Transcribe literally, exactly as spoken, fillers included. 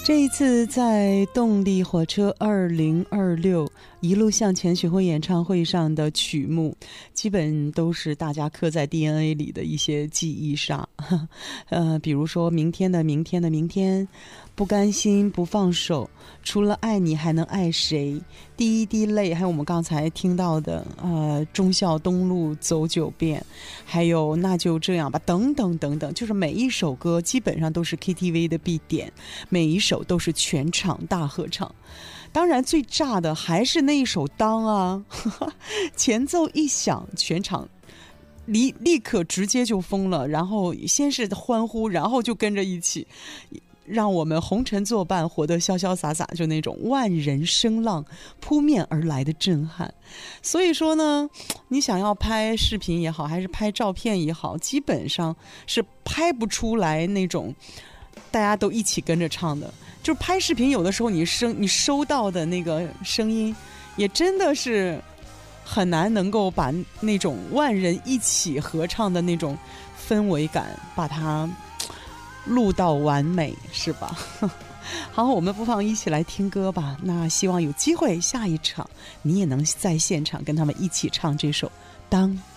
这一次在动力火车二零二六一路向前巡回演唱会上的曲目，基本都是大家刻在 D N A 里的一些记忆上。呃，比如说明天的明天的明天，不甘心不放手，除了爱你还能爱谁，第一滴泪，还有我们刚才听到的呃忠孝东路走九遍，还有那就这样吧，等等等等，就是每一首歌基本上都是 K T V 的必点，每一首都是全场大合唱。当然最炸的还是那一首当啊，前奏一响，全场立立刻直接就疯了，然后先是欢呼，然后就跟着一起，让我们红尘作伴，活得潇潇洒洒，就那种万人声浪扑面而来的震撼。所以说呢，你想要拍视频也好，还是拍照片也好，基本上是拍不出来那种大家都一起跟着唱的。就是拍视频有的时候你声你收到的那个声音也真的是很难能够把那种万人一起合唱的那种氛围感把它录到完美，是吧？好，我们不妨一起来听歌吧。那希望有机会下一场你也能在现场跟他们一起唱这首当。